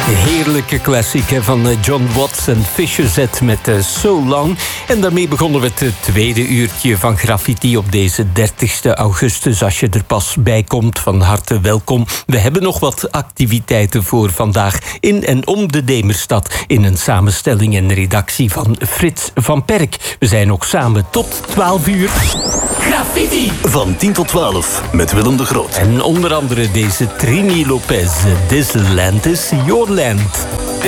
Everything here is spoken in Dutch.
Heerlijke klassiek van John Watts en Fisher Z met So Long. En daarmee begonnen we het tweede uurtje van Graffiti op deze 30 augustus. Als je er pas bij komt, van harte welkom. We hebben nog wat activiteiten voor vandaag in en om de Demerstad. In een samenstelling en redactie van Frits van Perk. We zijn ook samen tot 12 uur. Graffiti! Van 10 tot 12 met Willem de Groot. En onder andere deze Trini Lopez. This land is your land.